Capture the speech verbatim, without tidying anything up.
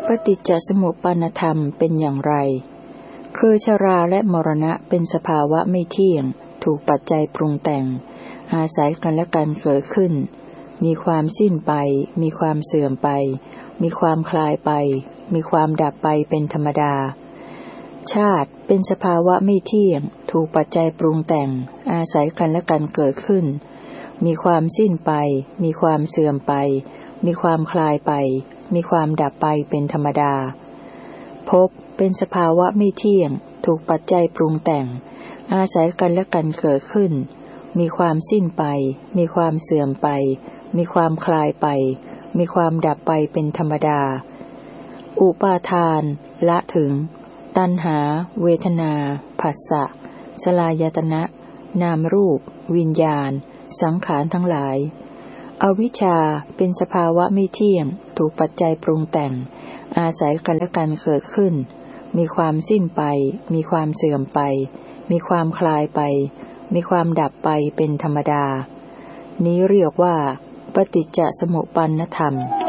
ปฏิจจสมุปปนธรรมเป็นอย่างไรคือชราและมรณะเป็นสภาวะไม่เที่ยงถูกปัจจัยปรุงแต่งอาศัยกันและกันเกิดขึ้นมีความสิ้นไปมีความเสื่อมไปมีความคลายไปมีความดับไปเป็นธรรมดาชาติเป็นสภาวะไม่เที่ยงถูกปัจจัยปรุงแต่งอาศัยกันและกันเกิดขึ้นมีความสิ้นไปมีความเสื่อมไปมีความคลายไปมีความดับไปเป็นธรรมดาภพเป็นสภาวะไม่เที่ยงถูกปัจจัยปรุงแต่งอาศัยกันและกันเกิดขึ้นมีความสิ้นไปมีความเสื่อมไปมีความคลายไปมีความดับไปเป็นธรรมดาอุปาทานละถึงตัณหาเวทนาผัสสะสลายตนะนามรูปวิญญาณสังขารทั้งหลายอวิชชาเป็นสภาวะไม่เที่ยงถูกปัจจัยปรุงแต่งอาศัยกันและกันเกิดขึ้นมีความสิ้นไปมีความเสื่อมไปมีความคลายไปมีความดับไปเป็นธรรมดานี้เรียกว่าปฏิจจสมุปปนธรรม